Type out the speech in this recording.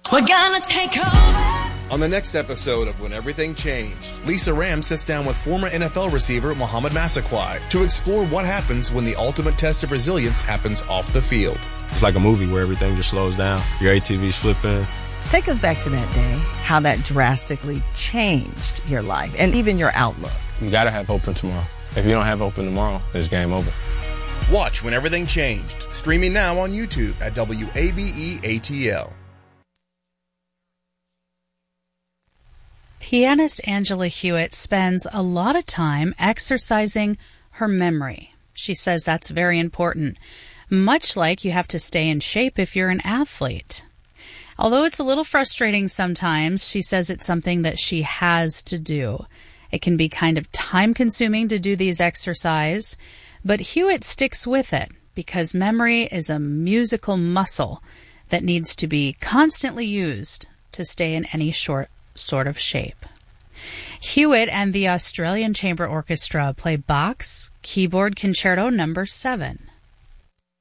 We're gonna take over. On the next episode of When Everything Changed, Lisa Ram sits down with former NFL receiver Mohamed Massaquoi to explore what happens when the ultimate test of resilience happens off the field. It's like a movie where everything just slows down. Your ATV's flipping. Take us back to that day, how that drastically changed your life and even your outlook. You got to have hope in tomorrow. If you don't have hope in tomorrow, it's game over. Watch When Everything Changed, streaming now on YouTube at WABE-ATL. Pianist Angela Hewitt spends a lot of time exercising her memory. She says that's very important, much like you have to stay in shape if you're an athlete. Although it's a little frustrating sometimes, she says it's something that she has to do. It can be kind of time-consuming to do these exercises, but Hewitt sticks with it because memory is a musical muscle that needs to be constantly used to stay in any sort of shape. Hewitt and the Australian Chamber Orchestra play Bach's Keyboard Concerto No. 7.